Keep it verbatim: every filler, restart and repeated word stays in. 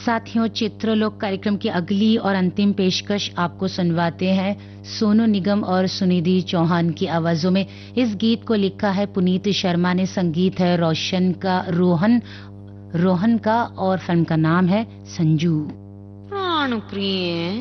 साथियों, चित्रलोक कार्यक्रम की अगली और अंतिम पेशकश आपको सुनवाते हैं सोनू निगम और सुनिधि चौहान की आवाजों में। इस गीत को लिखा है पुनीत शर्मा ने, संगीत है रोशन का रोहन रोहन का और फिल्म का नाम है संजू। प्राण प्रिय